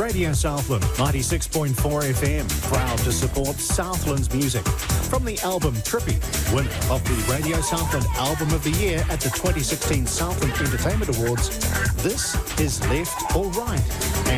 Radio Southland, 96.4 FM, proud to support Southland's music. From the album Trippy, winner of the Radio Southland Album of the Year at the 2016 Southland Entertainment Awards, this is Left or Right.